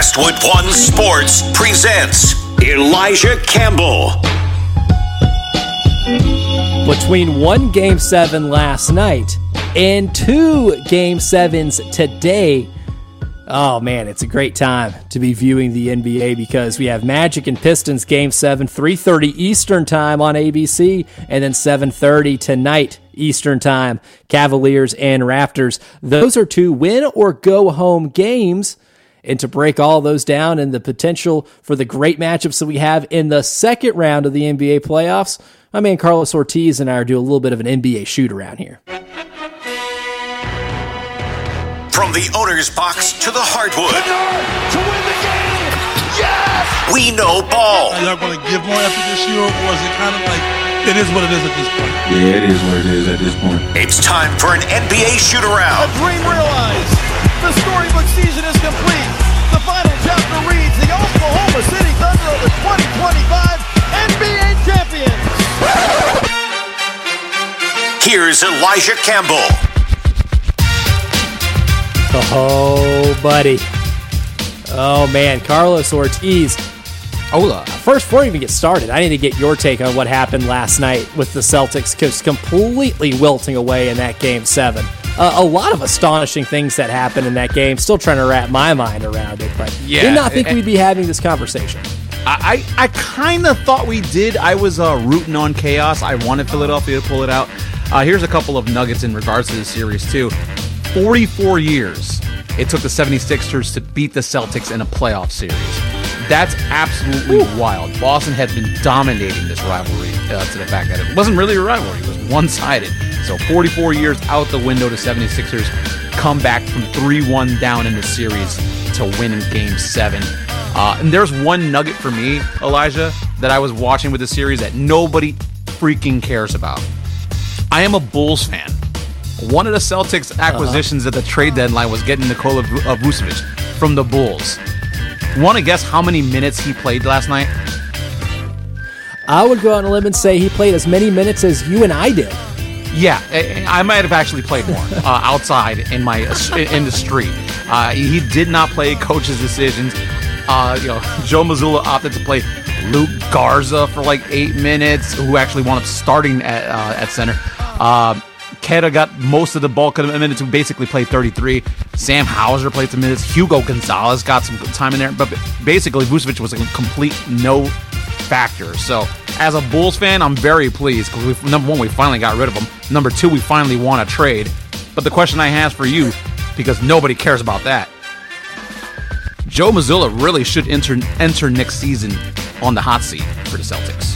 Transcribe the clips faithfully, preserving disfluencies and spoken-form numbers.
Westwood One Sports presents Elijah Campbell. Between one Game seven last night and two Game sevens today, oh man, it's a great time to be viewing the N B A because we have Magic and Pistons Game seven, three thirty Eastern Time on A B C, and then seven thirty tonight Eastern Time, Cavaliers and Raptors. Those are two win-or-go-home games. And to break all those down and the potential for the great matchups that we have in the second round of the N B A playoffs, my man Carlos Ortiz and I are doing a little bit of an N B A shoot around here. From the owner's box to the hardwood. Bernard to win the game! Yes! We know ball. Are y'all going to give more after this year, or is it kind of like, it is what it is at this point? Yeah, it is what it is at this point. It's time for an N B A shoot around. A dream realized. The storybook season is complete. The final chapter reads, the Oklahoma City Thunder are the twenty twenty-five N B A champions. Here's Elijah Campbell. Oh, buddy. Oh, man. Carlos Ortiz. Hola. First, before we even get started, I need to get your take on what happened last night with the Celtics just completely wilting away in that Game seven. Uh, a lot of astonishing things that happened in that game. Still trying to wrap my mind around it, but yeah, did not think and, we'd be having this conversation. I, I, I kind of thought we did. I was uh, rooting on chaos. I wanted Philadelphia to pull it out. Uh, here's a couple of nuggets in regards to this series, too. forty-four years it took the seventy-sixers to beat the Celtics in a playoff series. That's absolutely Ooh. wild. Boston has been dominating this rivalry uh, to the fact that it wasn't really a rivalry. It was one-sided. So forty-four years out the window, the seventy-sixers come back from three one down in the series to win in Game seven. Uh, and there's one nugget for me, Elijah, that I was watching with the series that nobody freaking cares about. I am a Bulls fan. One of the Celtics acquisitions uh-huh. at the trade deadline was getting Nikola Vucevic from the Bulls. Want to guess how many minutes he played last night? I would go out on a limb and say he played as many minutes as you and I did. Yeah, I might have actually played more uh, outside in my in the street. Uh, he did not play coach's decisions. Uh, you know, Joe Mazzulla opted to play Luke Garza for like eight minutes, who actually wound up starting at uh, at center. Uh, Keta got most of the bulk of the minutes, who basically played thirty-three. Sam Hauser played some minutes. Hugo Gonzalez got some time in there. But basically, Vucevic was a complete no factor. So, as a Bulls fan, I'm very pleased because, number one, we finally got rid of him. Number two, we finally won a trade. But the question I have for you, because nobody cares about that, Joe Mazzulla really should enter, enter next season on the hot seat for the Celtics.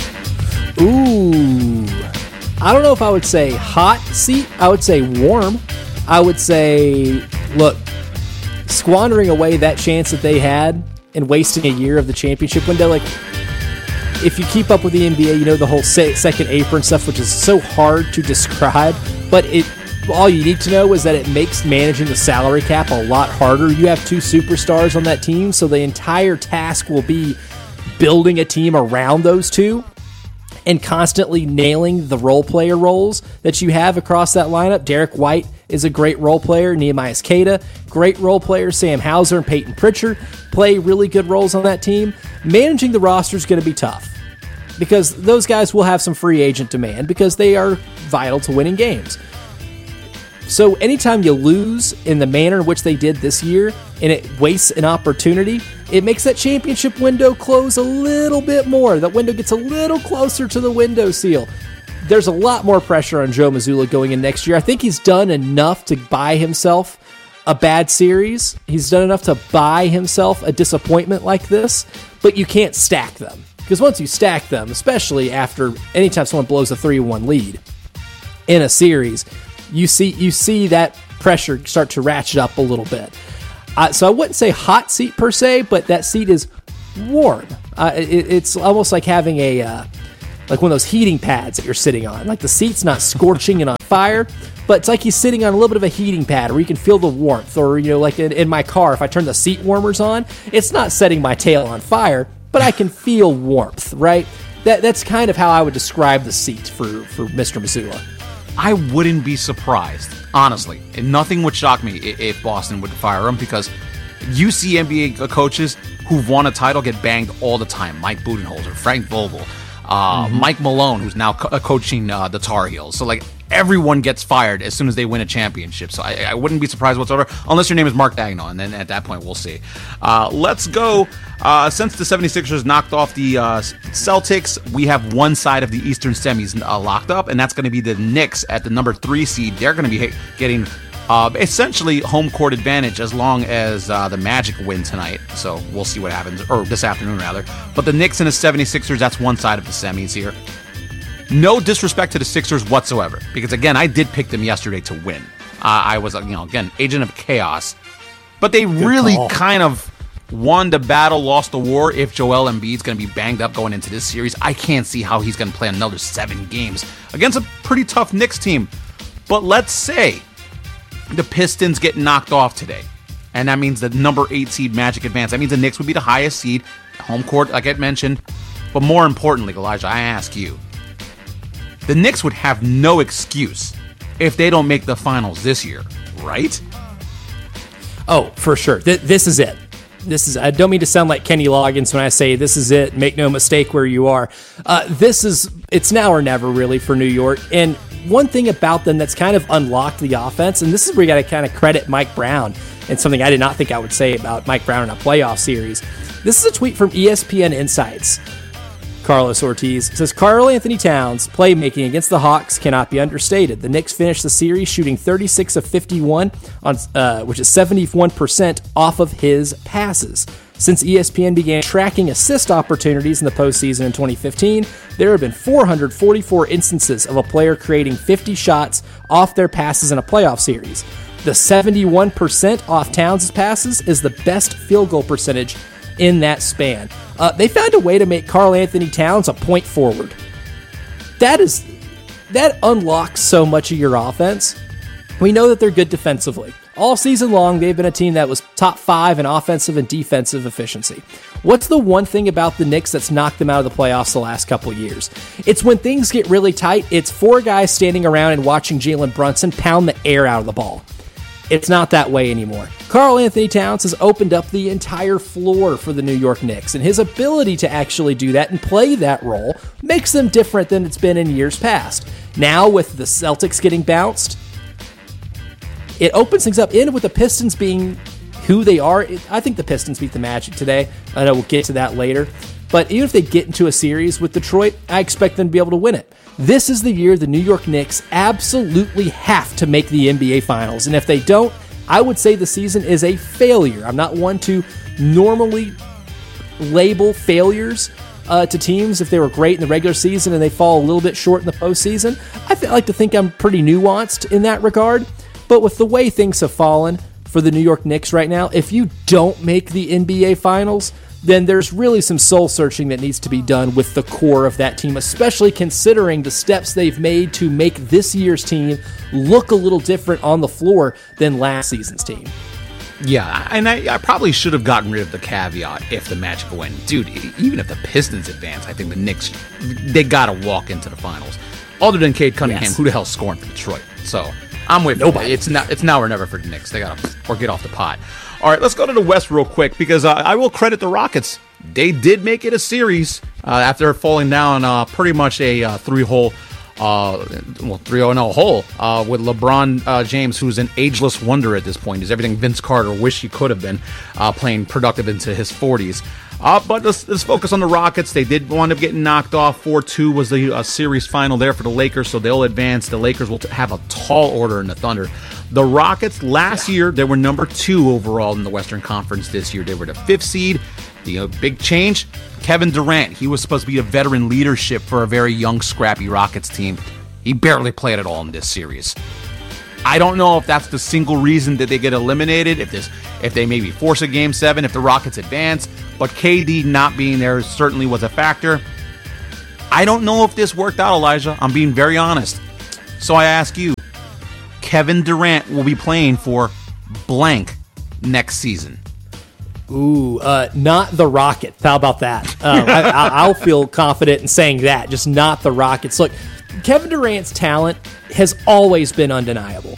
Ooh. I don't know if I would say hot seat. I would say warm. I would say, look, squandering away that chance that they had and wasting a year of the championship window, like, if you keep up with the N B A, you know the whole second apron stuff, which is so hard to describe, but it all you need to know is that it makes managing the salary cap a lot harder. You have two superstars on that team, so the entire task will be building a team around those two and constantly nailing the role player roles that you have across that lineup. Derek White is a great role player. Nehemiah Queta, great role player. Sam Hauser and Peyton Pritchard play really good roles on that team. Managing the roster is going to be tough because those guys will have some free agent demand because they are vital to winning games. So anytime you lose in the manner in which they did this year and it wastes an opportunity, it makes that championship window close a little bit more. That window gets a little closer to the window seal. There's a lot more pressure on Joe Mazzulla going in next year. I think he's done enough to buy himself a bad series. He's done enough to buy himself a disappointment like this, but you can't stack them. Because once you stack them, especially after anytime someone blows a three one lead in a series, you see you see that pressure start to ratchet up a little bit. Uh, so I wouldn't say hot seat per se, but that seat is warm. Uh, it, it's almost like having a uh, like one of those heating pads that you're sitting on. Like the seat's not scorching and on fire, but it's like he's sitting on a little bit of a heating pad where you can feel the warmth. Or, you know, like in, in my car, if I turn the seat warmers on, it's not setting my tail on fire, but I can feel warmth, right? That That's kind of how I would describe the seat for, for Mister Mazzulla. I wouldn't be surprised, honestly. And nothing would shock me if Boston would fire him because You see N B A coaches who've won a title get banged all the time. Mike Budenholzer, Frank Vogel, uh, mm-hmm. Mike Malone, who's now co- coaching uh, the Tar Heels. So, like, everyone gets fired as soon as they win a championship. So I, I wouldn't be surprised whatsoever, unless your name is Mark Daigneault, and then at that point, we'll see. Uh, let's go. Uh, since the 76ers knocked off the uh, Celtics, we have one side of the Eastern semis uh, locked up, and that's going to be the Knicks at the number three seed. They're going to be getting uh, essentially home court advantage as long as uh, the Magic win tonight. So we'll see what happens, or this afternoon, rather. But the Knicks and the 76ers, that's one side of the semis here. No disrespect to the Sixers whatsoever, because, again, I did pick them yesterday to win. Uh, I was, you know, again, agent of chaos. But they Good really call. kind of won the battle, lost the war. If Joel Embiid's going to be banged up going into this series, I can't see how he's going to play another seven games against a pretty tough Knicks team. But let's say the Pistons get knocked off today, and that means the number eight seed Magic advance. That means the Knicks would be the highest seed, home court, like I mentioned. But more importantly, Elijah, I ask you, the Knicks would have no excuse if they don't make the finals this year, right? Oh, for sure. Th- this is it. This is. I don't mean to sound like Kenny Loggins when I say this is it. Make no mistake where you are. Uh, this is. It's now or never, really, for New York. And one thing about them that's kind of unlocked the offense, and this is where you got to kind of credit Mike Brown, and something I did not think I would say about Mike Brown in a playoff series. This is a tweet from E S P N Insights. Carlos Ortiz says, Karl Anthony Towns' playmaking against the Hawks cannot be understated. The Knicks finished the series shooting thirty-six of fifty-one, on, uh, which is seventy-one percent off of his passes. Since E S P N began tracking assist opportunities in the postseason in twenty fifteen, there have been four hundred forty-four instances of a player creating fifty shots off their passes in a playoff series. The seventy-one percent off Towns' passes is the best field goal percentage in that span. Uh, they found a way to make Karl Anthony Towns a point forward. That is, that unlocks so much of your offense. We know that they're good defensively. All season long, they've been a team that was top five in offensive and defensive efficiency. What's the one thing about the Knicks that's knocked them out of the playoffs the last couple of years? It's when things get really tight, it's four guys standing around and watching Jalen Brunson pound the air out of the ball. It's not that way anymore. Karl Anthony Towns has opened up the entire floor for the New York Knicks, and his ability to actually do that and play that role makes them different than it's been in years past. Now, with the Celtics getting bounced, it opens things up. In with the Pistons being who they are, I think the Pistons beat the Magic today. I know we'll get to that later. But even if they get into a series with Detroit, I expect them to be able to win it. This is the year the New York Knicks absolutely have to make the N B A Finals. And if they don't, I would say the season is a failure. I'm not one to normally label failures uh, to teams if they were great in the regular season and they fall a little bit short in the postseason. I feel like to think I'm pretty nuanced in that regard. But with the way things have fallen for the New York Knicks right now, if you don't make the N B A Finals, then there's really some soul searching that needs to be done with the core of that team, especially considering the steps they've made to make this year's team look a little different on the floor than last season's team. Yeah, and I, I probably should have gotten rid of the caveat if the Magic win. Dude, even if the Pistons advance, I think the Knicks, they got to walk into the finals. Other than Cade Cunningham, yes. Who the hell's scoring for Detroit? So I'm with Nobody. you. It's, not, it's now or never for the Knicks. They got to or get off the pot. All right, let's go to the West real quick because uh, I will credit the Rockets. They did make it a series uh, after falling down uh, pretty much a uh, three-hole, uh, well, three oh hole uh, with LeBron uh, James, who's an ageless wonder at this point. He's everything Vince Carter wished he could have been, uh, playing productive into his forties. Uh, but let's, let's focus on the Rockets. They did wind up getting knocked off. four two was the uh, series final there for the Lakers, so they'll advance. The Lakers will t- have a tall order in the Thunder. The Rockets, last year, they were number two overall in the Western Conference. This year, they were the fifth seed. The uh, big change, Kevin Durant. He was supposed to be a veteran leadership for a very young, scrappy Rockets team. He barely played at all in this series. I don't know if that's the single reason that they get eliminated, if this, if they maybe force a game seven, if the Rockets advance, but K D not being there certainly was a factor. I don't know if this worked out, Elijah. I'm being very honest. So I ask you, Kevin Durant will be playing for blank next season. Ooh, uh, not the Rockets. How about that? Um, I, I'll feel confident in saying that, just not the Rockets. Look, Kevin Durant's talent has always been undeniable.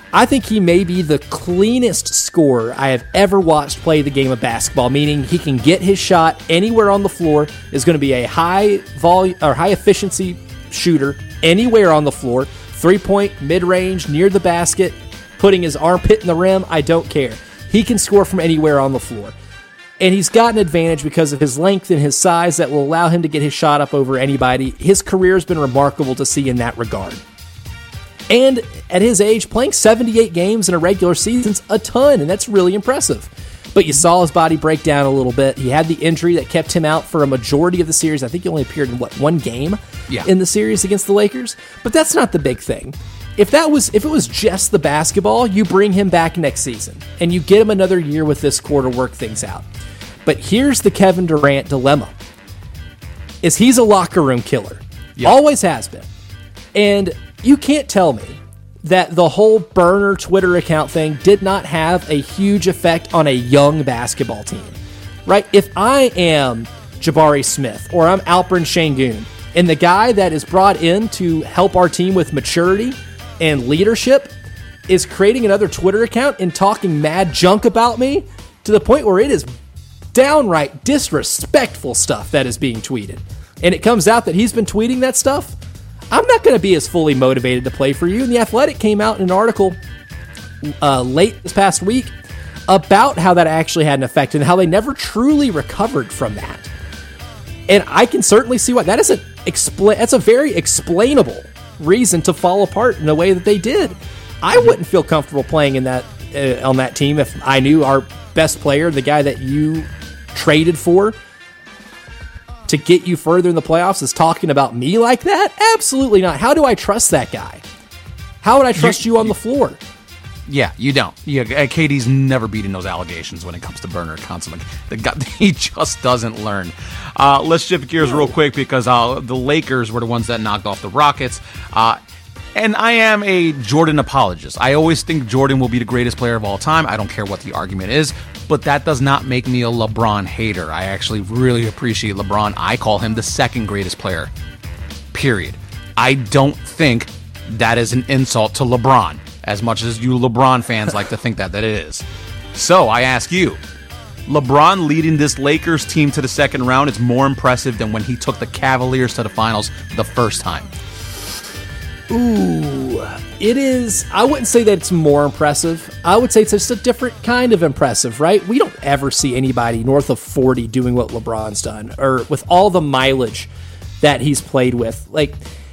I think he may be the cleanest scorer I have ever watched play the game of basketball, meaning he can get his shot anywhere on the floor, is going to be a high volume or high efficiency shooter anywhere on the floor, three-point, mid-range, near the basket, putting his armpit in the rim, I don't care. He can score from anywhere on the floor. And he's got an advantage because of his length and his size that will allow him to get his shot up over anybody. His career has been remarkable to see in that regard. And at his age, playing seventy-eight games in a regular season's a ton, and that's really impressive. But you saw his body break down a little bit. He had the injury that kept him out for a majority of the series. I think he only appeared in, what, one game yeah. in the series against the Lakers? But that's not the big thing. If that was, if it was just the basketball, you bring him back next season, and you get him another year with this core to work things out. But here's the Kevin Durant dilemma, is he's a locker room killer. Yep. Always has been. And you can't tell me that the whole burner Twitter account thing did not have a huge effect on a young basketball team, right? If I am Jabari Smith or I'm Alperen Sengun, and the guy that is brought in to help our team with maturity and leadership is creating another Twitter account and talking mad junk about me to the point where it is downright disrespectful stuff that is being tweeted, and it comes out that he's been tweeting that stuff, I'm not going to be as fully motivated to play for you. And The Athletic came out in an article uh, late this past week about how that actually had an effect and how they never truly recovered from that. And I can certainly see why. That is an expla- that's a very explainable reason to fall apart in the way that they did. I wouldn't feel comfortable playing in that uh, on that team if I knew our best player, the guy that you traded for to get you further in the playoffs, is talking about me like that? Absolutely not. How do I trust that guy? How would I trust you, you on the floor? Yeah, you don't. Yeah, K D's never beating those allegations when it comes to burner accounts. Like, the guy, he just doesn't learn. Uh, let's shift gears real quick because uh, the Lakers were the ones that knocked off the Rockets. Uh, and I am a Jordan apologist. I always think Jordan will be the greatest player of all time. I don't care what the argument is. But that does not make me a LeBron hater. I actually really appreciate LeBron. I call him the second greatest player, period. I don't think that is an insult to LeBron, as much as you LeBron fans like to think that that it is. So I ask you, LeBron leading this Lakers team to the second round is more impressive than when he took the Cavaliers to the finals the first time. Ooh, it is. I wouldn't say that it's more impressive. I would say it's just a different kind of impressive, right? We don't ever see anybody north of forty doing what LeBron's done, or with all the mileage that he's played with. Like,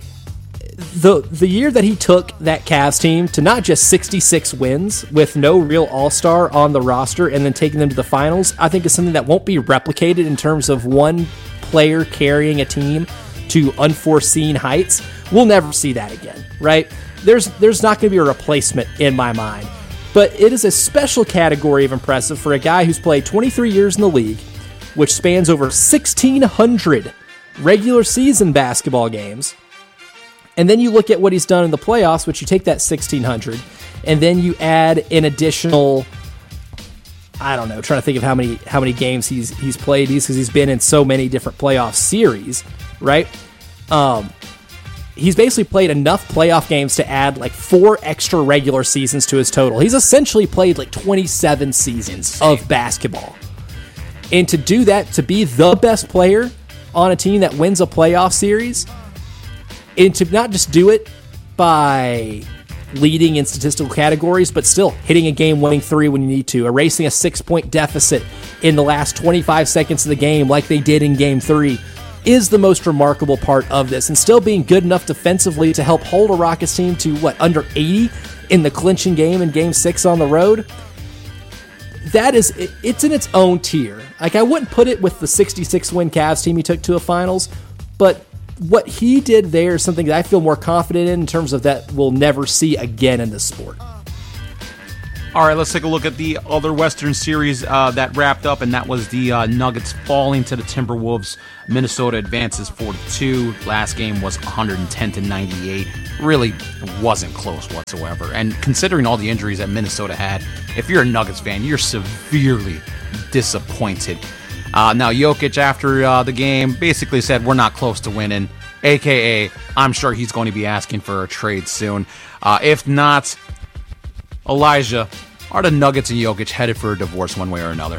the the year that he took that Cavs team to not just sixty-six wins with no real all-star on the roster and then taking them to the finals, I think is something that won't be replicated in terms of one player carrying a team to unforeseen heights. We'll never see that again, right? There's there's not going to be a replacement in my mind. But it is a special category of impressive for a guy who's played twenty-three years in the league, which spans over sixteen hundred regular season basketball games. And then you look at what he's done in the playoffs, which you take that sixteen hundred, and then you add an additional, I don't know, trying to think of how many how many games he's he's played these, because he's been in so many different playoff series, right? Um, he's basically played enough playoff games to add like four extra regular seasons to his total. He's essentially played like twenty-seven seasons Insane. Of basketball. And to do that, to be the best player on a team that wins a playoff series, and to not just do it by leading in statistical categories, but still hitting a game-winning three when you need to, erasing a six-point deficit in the last twenty-five seconds of the game like they did in Game three, is the most remarkable part of this, and still being good enough defensively to help hold a Rockets team to, what, under eighty in the clinching game in Game six on the road. That is, it's in its own tier. Like, I wouldn't put it with the sixty-six win Cavs team he took to a finals, but what he did there is something that I feel more confident in in terms of that we'll never see again in this sport. All right, let's take a look at the other Western Series uh, that wrapped up, and that was the uh, Nuggets falling to the Timberwolves. Minnesota advances four to two. Last game was one hundred ten to ninety-eight. Really wasn't close whatsoever. And considering all the injuries that Minnesota had, if you're a Nuggets fan, you're severely disappointed. Uh, now, Jokic, after uh, the game, basically said, we're not close to winning, a k a I'm sure he's going to be asking for a trade soon. Uh, if not, Elijah, are the Nuggets and Jokic headed for a divorce one way or another?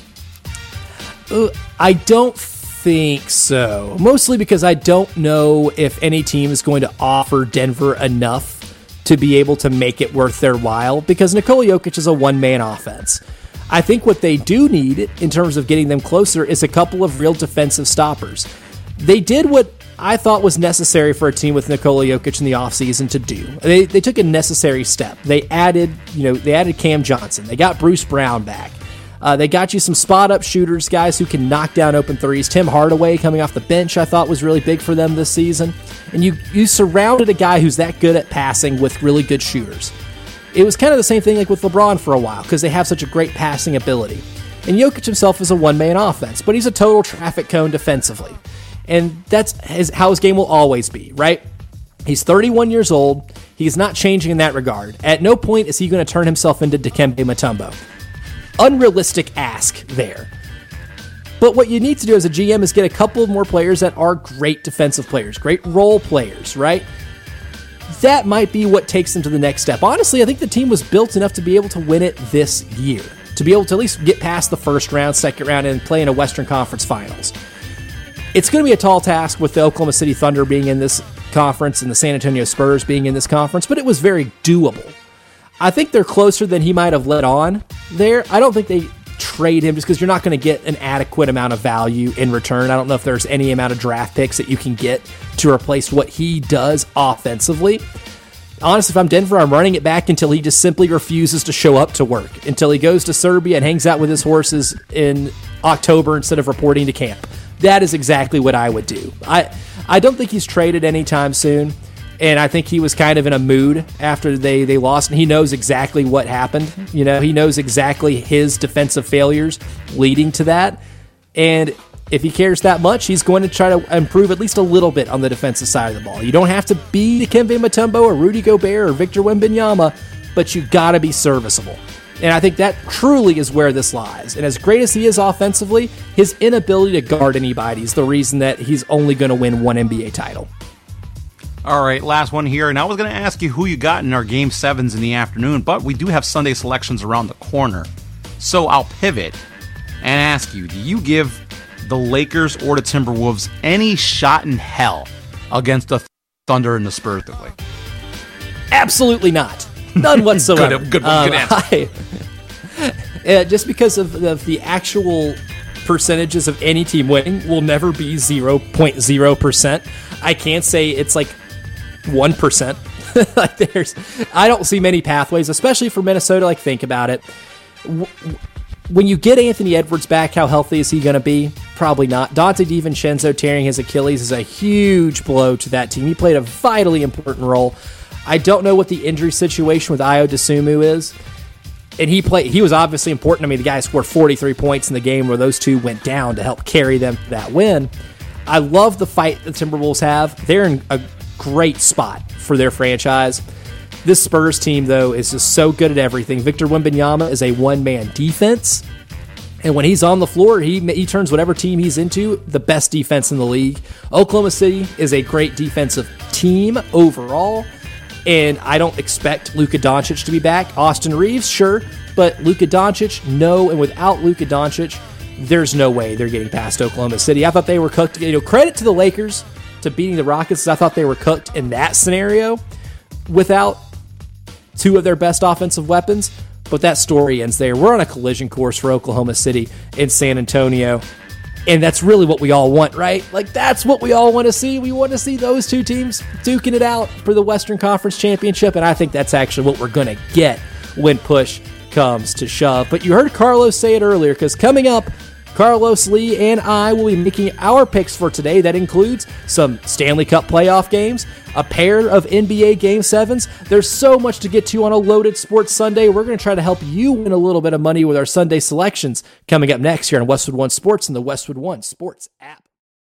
Uh, I don't think so. Mostly because I don't know if any team is going to offer Denver enough to be able to make it worth their while, because Nikola Jokic is a one-man offense. I think what they do need in terms of getting them closer is a couple of real defensive stoppers. They did what I thought was necessary for a team with Nikola Jokic in the offseason to do. They they took a necessary step. They added, you know, they added Cam Johnson. They got Bruce Brown back. Uh, they got you some spot-up shooters, guys who can knock down open threes. Tim Hardaway coming off the bench I thought was really big for them this season. And you you surrounded a guy who's that good at passing with really good shooters. It was kind of the same thing like with LeBron for a while because they have such a great passing ability. And Jokic himself is a one-man offense, but he's a total traffic cone defensively. And that's his, how his game will always be, right? He's thirty-one years old. He's not changing in that regard. At no point is he going to turn himself into Dikembe Mutombo. Unrealistic ask there. But what you need to do as a G M is get a couple of more players that are great defensive players, great role players, right? That might be what takes them to the next step. Honestly, I think the team was built enough to be able to win it this year, to be able to at least get past the first round, second round, and play in a Western Conference Finals. It's going to be a tall task with the Oklahoma City Thunder being in this conference and the San Antonio Spurs being in this conference, but it was very doable. I think they're closer than he might have let on there. I don't think they trade him just because you're not going to get an adequate amount of value in return. I don't know if there's any amount of draft picks that you can get to replace what he does offensively. Honestly, if I'm Denver, I'm running it back until he just simply refuses to show up to work, until he goes to Serbia and hangs out with his horses in October instead of reporting to camp. That is exactly what I would do. I, I don't think he's traded anytime soon. And I think he was kind of in a mood after they, they lost, and he knows exactly what happened. You know, he knows exactly his defensive failures leading to that. And if he cares that much, he's going to try to improve at least a little bit on the defensive side of the ball. You don't have to be Dikembe Mutombo or Rudy Gobert or Victor Wembanyama, but you got to be serviceable. And I think that truly is where this lies. And as great as he is offensively, his inability to guard anybody is the reason that he's only going to win one N B A title. All right, last one here. And I was going to ask you who you got in our Game sevens in the afternoon, but we do have Sunday selections around the corner. So I'll pivot and ask you, do you give the Lakers or the Timberwolves any shot in hell against the Thunder and the Spurs to play? Absolutely not. None whatsoever. good, good, one, good um, answer. I, uh, just because of, of the actual percentages of any team winning will never be zero point zero percent. I can't say it's like one percent. Like there's, I don't see many pathways, especially for Minnesota. Like, think about it. When you get Anthony Edwards back, how healthy is he going to be? Probably not. Dante DiVincenzo tearing his Achilles is a huge blow to that team. He played a vitally important role. I don't know what the injury situation with Ayo Dosunmu is. And he played. He was obviously important. I mean, the guy scored forty-three points in the game where those two went down to help carry them to that win. I love the fight the Timberwolves have. They're in a great spot for their franchise. This Spurs team, though, is just so good at everything. Victor Wembanyama is a one-man defense. And when he's on the floor, he he turns whatever team he's into the best defense in the league. Oklahoma City is a great defensive team overall. And I don't expect Luka Doncic to be back. Austin Reeves, sure. But Luka Doncic, no. And without Luka Doncic, there's no way they're getting past Oklahoma City. I thought they were cooked. You know, credit to the Lakers to beating the Rockets. I thought they were cooked in that scenario without two of their best offensive weapons. But that story ends there. We're on a collision course for Oklahoma City and San Antonio. And that's really what we all want, right? Like, that's what we all want to see. We want to see those two teams duking it out for the Western Conference Championship. And I think that's actually what we're going to get when push comes to shove. But you heard Carlos say it earlier, because coming up, Carlos Lee and I will be making our picks for today. That includes some Stanley Cup playoff games, a pair of N B A Game sevens. There's so much to get to on a loaded Sports Sunday. We're going to try to help you win a little bit of money with our Sunday selections coming up next here on Westwood One Sports and the Westwood One Sports app.